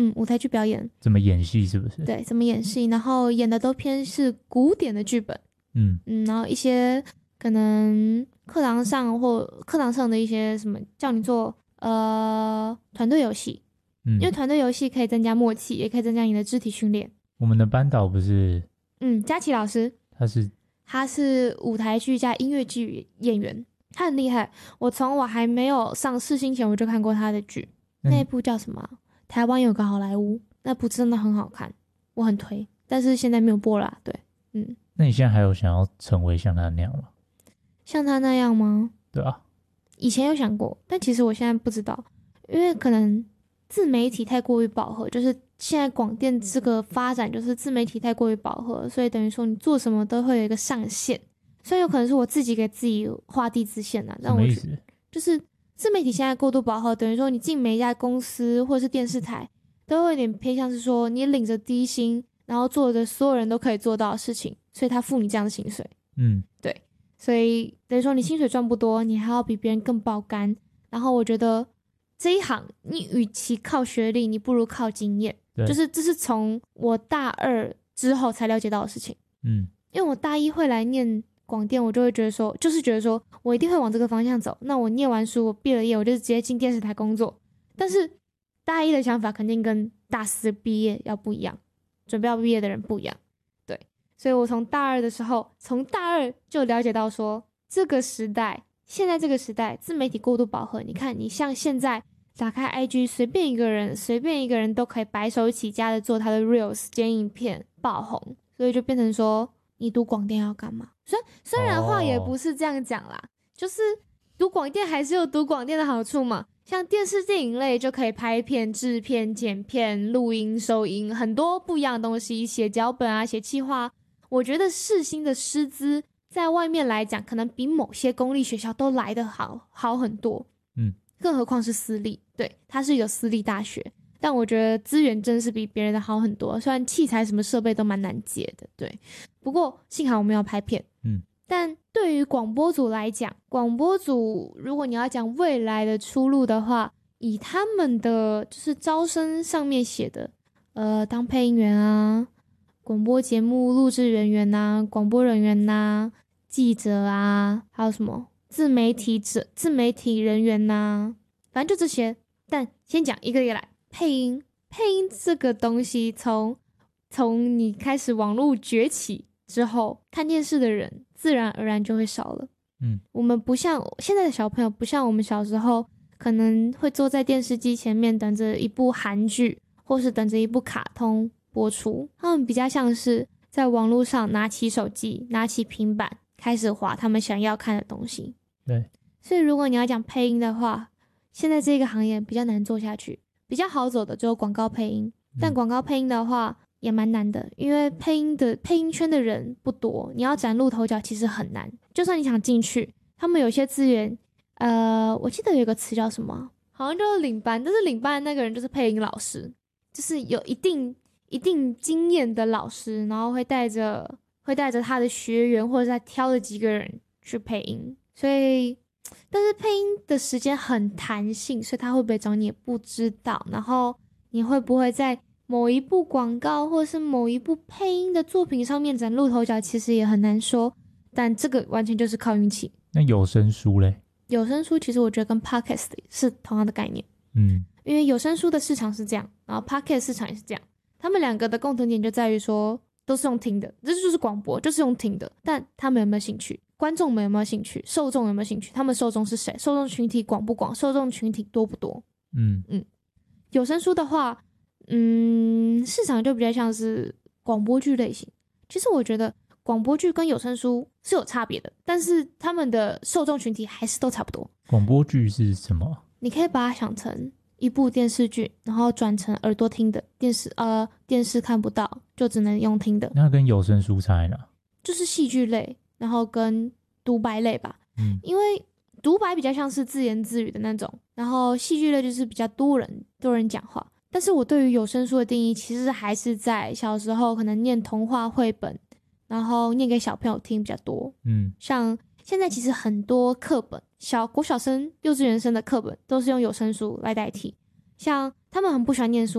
舞台剧表演。 怎么演戏是不是？ 对，怎么演戏，然后演的都偏是古典的剧本。然后一些可能课堂上的一些什么叫你做团队游戏，因为团队游戏可以增加默契，也可以增加你的肢体训练。 我们的班导不是佳琪老师，他是舞台剧加音乐剧演员，他很厉害。我从我还没有上世新前我就看过他的剧，那一部叫什么？台湾有个好莱坞，那部真的很好看，我很推，但是现在没有播啦。对， 那你现在还有想要成为像他那样吗？ 像他那样吗？ 对啊， 以前有想过，但其实我现在不知道，因为可能自媒体太过于饱和，就是现在广电这个发展就是自媒体太过于饱和，所以等于说你做什么都会有一个上限。虽然有可能是我自己给自己画地自限啦， 什么意思？ 就是自媒体现在过度饱和，等于说你进每一家公司或者是电视台，都会有点偏向是说你领着低薪，然后做的所有人都可以做到的事情，所以他付你这样的薪水。对，所以等于说你薪水赚不多，你还要比别人更爆肝。然后我觉得这一行，你与其靠学历，你不如靠经验。就是这是从我大二之后才了解到的事情。因为我大一会来念广电，我就会觉得说我一定会往这个方向走。那我念完书，我毕了业，我就直接进电视台工作。但是大一的想法肯定跟大四毕业要不一样，准备要毕业的人不一样。对，所以我从大二的时候，从大二就了解到说，这个时代，现在这个时代，自媒体过度饱和。你看，你像现在打开 IG， 随便一个人都可以白手起家的做他的 Reels 剪影片爆红，所以就变成说，你读广电要干嘛？虽然话也不是这样讲啦，就是读广电还是有读广电的好处嘛。像电视电影类就可以拍片、制片、剪片、录音、收音，很多不一样的东西，写脚本啊，写企划。我觉得世新的师资在外面来讲，可能比某些公立学校都来得好很多。更何况是私立，对，它是有私立大学，但我觉得资源真是比别人的好很多。虽然器材什么设备都蛮难接的，对，不过幸好我们要拍片。但对于广播组来讲，广播组如果你要讲未来的出路的话，以他们的就是招生上面写的，当配音员啊，广播节目录制人员啊，广播人员啊，记者啊，还有什么自媒体人员啊，反正就这些。但先讲一个一个来，配音这个东西从你开始网络崛起之后，看电视的人自然而然就会少了。我们不像现在的小朋友，不像我们小时候可能会坐在电视机前面等着一部韩剧或是等着一部卡通播出，他们比较像是在网络上拿起手机拿起平板开始滑他们想要看的东西。 对， 所以如果你要讲配音的话，现在这个行业比较难做下去，比较好走的只有广告配音。但广告配音的话也蛮难的，因为配音圈的人不多，你要崭露头角其实很难。就算你想进去，他们有些资源，我记得有一个词叫什么，好像就是领班，但是领班的那个人就是配音老师，就是有一定经验的老师，然后会带着他的学员或者再挑了几个人去配音。所以但是配音的时间很弹性，所以他会不会找你也不知道，然后你会不会在某一部广告或是某一部配音的作品上面崭露头角，其实也很难说。但这个完全就是靠运气。 那有声书嘞？ 有声书其实我觉得跟 Podcast 是同样的概念。因为有声书的市场是这样，然后 Podcast 市场也是这样，他们两个的共同点就在于说都是用听的，这就是广播，就是用听的。但他们有没有兴趣？观众们有没有兴趣？受众有没有兴趣？他们受众是谁？受众群体广不广？受众群体多不多？有声书的话，市场就比较像是广播剧类型。其实我觉得广播剧跟有声书是有差别的，但是他们的受众群体还是都差不多。 广播剧是什么？ 你可以把它想成一部电视剧，然后转成耳朵听的，电视看不到，就只能用听的。 那跟有声书差在哪？ 就是戏剧类，然后跟独白类吧。因为独白比较像是自言自语的那种，然后戏剧类就是比较多人讲话。但是我对于有声书的定义，其实还是在小时候可能念童话绘本，然后念给小朋友听比较多。像现在其实很多课本，国小生、幼稚园生的课本都是用有声书来代替。像他们很不喜欢念书